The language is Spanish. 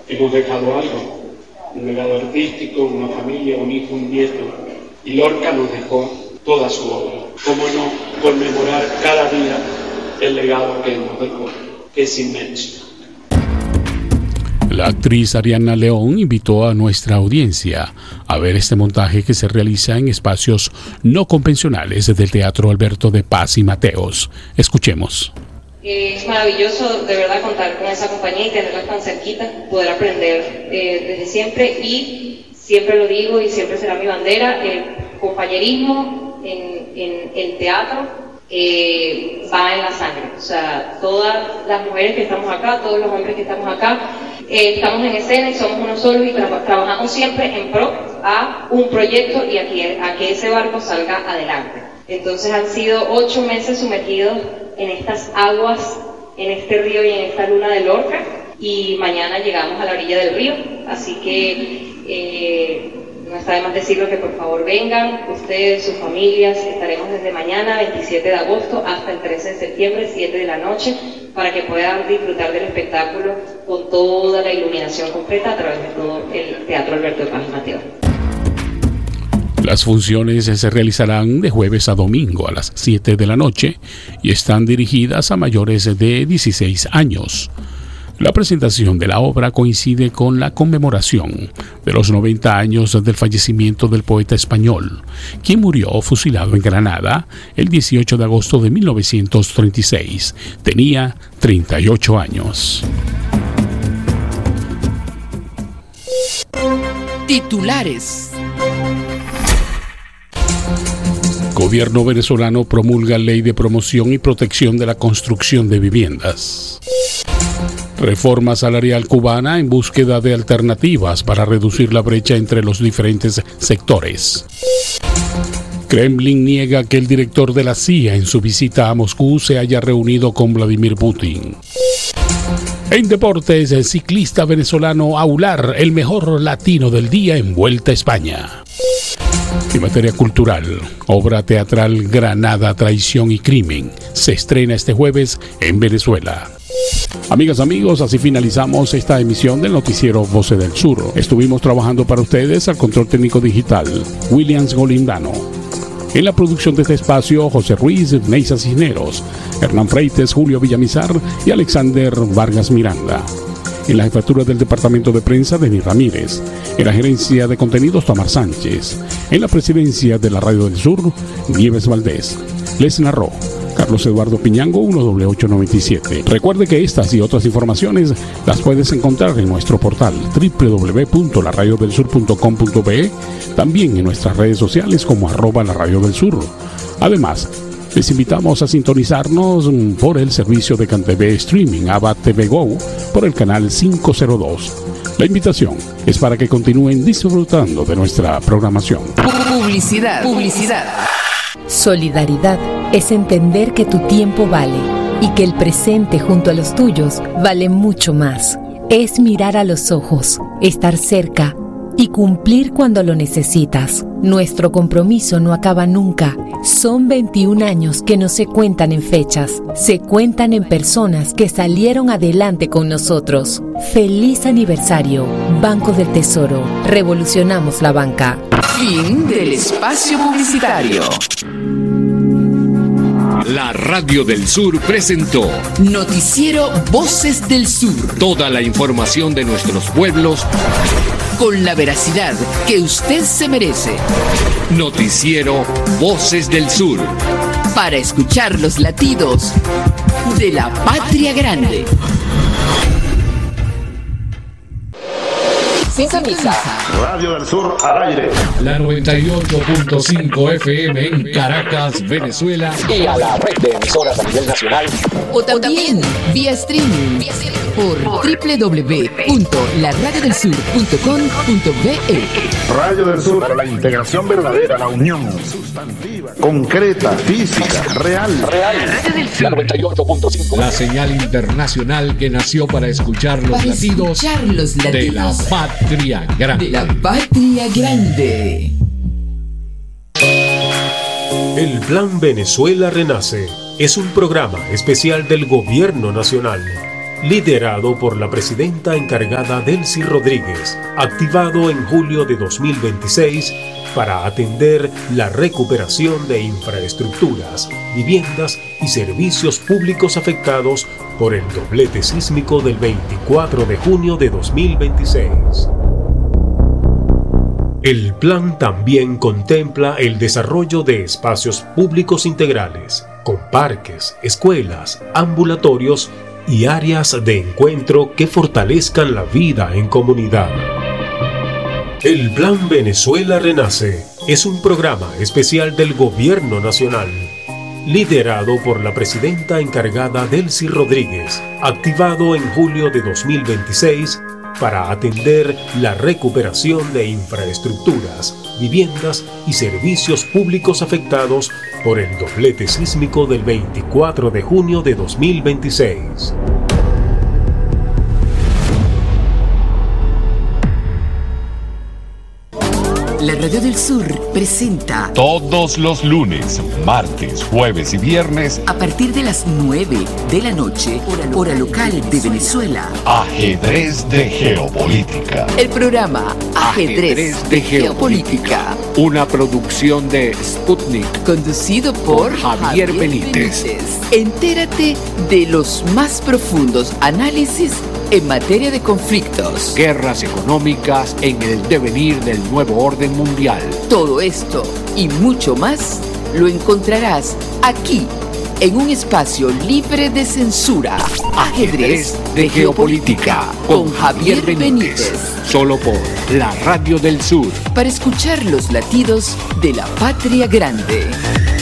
hemos dejado algo, un legado artístico, una familia, un hijo, un nieto. Y Lorca nos dejó toda su obra. ¿Cómo no conmemorar cada día el legado que nos dejó, que es inmenso? La actriz Ariana León invitó a nuestra audiencia a ver este montaje que se realiza en espacios no convencionales del Teatro Alberto de Paz y Mateos. Escuchemos. Es maravilloso de verdad contar con esa compañía y tenerla tan cerquita, poder aprender desde siempre, y siempre lo digo y siempre será mi bandera, el compañerismo en el teatro va en la sangre. O sea, todas las mujeres que estamos acá, todos los hombres que estamos acá, estamos en escena y somos uno solo y trabajamos siempre en pro a un proyecto y a que ese barco salga adelante. Entonces han sido 8 meses sumergidos en estas aguas, en este río y en esta luna de Lorca, y mañana llegamos a la orilla del río, así que no está de más decirlo que por favor vengan, ustedes, sus familias. Estaremos desde mañana 27 de agosto hasta el 13 de septiembre, 7 de la noche, para que puedan disfrutar del espectáculo con toda la iluminación completa a través de todo el Teatro Alberto de Paz y Mateos. Las funciones se realizarán de jueves a domingo a las 7 de la noche y están dirigidas a mayores de 16 años. La presentación de la obra coincide con la conmemoración de los 90 años del fallecimiento del poeta español, quien murió fusilado en Granada el 18 de agosto de 1936. Tenía 38 años. Titulares. Gobierno venezolano promulga ley de promoción y protección de la construcción de viviendas. Reforma salarial cubana en búsqueda de alternativas para reducir la brecha entre los diferentes sectores. Kremlin niega que el director de la CIA en su visita a Moscú se haya reunido con Vladimir Putin. En deportes, el ciclista venezolano Aular, el mejor latino del día en Vuelta a España. En materia cultural, obra teatral Granada, Traición y Crimen se estrena este jueves en Venezuela. Amigas, amigos, así finalizamos esta emisión del noticiero Voces del Sur. Estuvimos trabajando para ustedes al control técnico digital, Williams Golindano. En la producción de este espacio, José Ruiz, Neisa Cisneros, Hernán Freites, Julio Villamizar y Alexander Vargas Miranda. En la jefatura del departamento de prensa, Denis Ramírez. En la gerencia de contenidos, Tamar Sánchez. En la presidencia de la Radio del Sur, Nieves Valdés. Les narró Carlos Eduardo Piñango, 1W897. Recuerde que estas y otras informaciones las puedes encontrar en nuestro portal www.laradiodelsur.com.be, también en nuestras redes sociales como @laradiodelsur. Además, les invitamos a sintonizarnos por el servicio de CanTV Streaming ABA TV Go por el canal 502. La invitación es para que continúen disfrutando de nuestra programación. Publicidad. Solidaridad es entender que tu tiempo vale y que el presente junto a los tuyos vale mucho más. Es mirar a los ojos, estar cerca y cumplir cuando lo necesitas. Nuestro compromiso no acaba nunca. Son 21 años que no se cuentan en fechas, se cuentan en personas que salieron adelante con nosotros. ¡Feliz aniversario! Banco del Tesoro. Revolucionamos la banca. Fin del espacio publicitario. La Radio del Sur presentó Noticiero Voces del Sur. Toda la información de nuestros pueblos con la veracidad que usted se merece. Noticiero Voces del Sur. Para escuchar los latidos de la patria grande. Sintoniza Radio del Sur al aire. La 98.5 FM en Caracas, Venezuela. Y a la red de emisoras a nivel nacional. O también vía streaming por www.laradiodelsur.com.be. Radio del Sur para la integración verdadera, la unión sustantiva, concreta, física, real. Radio del Sur. La 98.5. La señal internacional que nació para escuchar los latidos de la patria grande. De la patria grande. El Plan Venezuela Renace es un programa especial del Gobierno Nacional liderado por la presidenta encargada Delcy Rodríguez, activado en julio de 2026 para atender la recuperación de infraestructuras, viviendas y servicios públicos afectados por el doblete sísmico del 24 de junio de 2026. El plan también contempla el desarrollo de espacios públicos integrales, con parques, escuelas, ambulatorios y áreas de encuentro que fortalezcan la vida en comunidad. El Plan Venezuela Renace es un programa especial del Gobierno Nacional, liderado por la presidenta encargada Delcy Rodríguez, activado en julio de 2026 para atender la recuperación de infraestructuras, viviendas y servicios públicos afectados por el doblete sísmico del 24 de junio de 2026. La Radio del Sur presenta Todos los lunes, martes, jueves y viernes a partir de las 9 de la noche, hora local de Venezuela, Ajedrez de Geopolítica. El programa Ajedrez de Geopolítica, Una producción de Sputnik, conducido por Javier Benítez. Entérate de los más profundos análisis en materia de conflictos, Guerras económicas en el devenir del nuevo orden mundial. Todo esto y mucho más lo encontrarás aquí, en un espacio libre de censura. Ajedrez de Geopolítica con Javier Benítez. Solo por la Radio del Sur. Para escuchar los latidos de la patria grande.